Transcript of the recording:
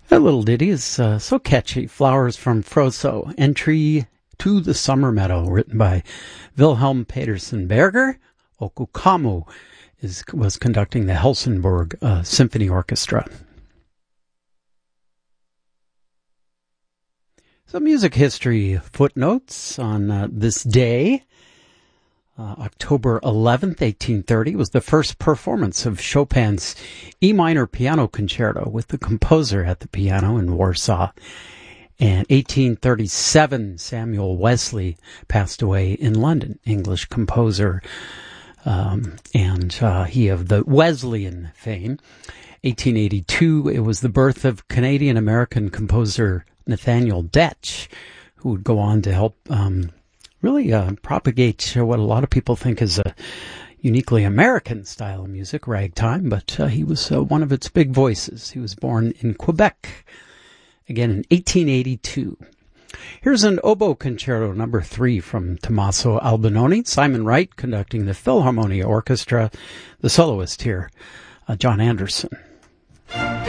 That little ditty is so catchy. Flowers from Froso. Entry to the Summer Meadow, written by Wilhelm Petersen Berger. Okukamu was conducting the Helsingborg Symphony Orchestra. Some music history footnotes on this day. October 11th, 1830, was the first performance of Chopin's E minor piano concerto with the composer at the piano in Warsaw. And 1837, Samuel Wesley passed away in London, English composer, and he of the Wesleyan fame. 1882, it was the birth of Canadian-American composer Nathaniel Detch, who would go on to help really propagate what a lot of people think is a uniquely American style of music, ragtime, but he was one of its big voices. He was born in Quebec, again in 1882. Here's an oboe concerto number 3 from Tommaso Albinoni. Simon Wright conducting the Philharmonia Orchestra. The soloist here, John Anderson.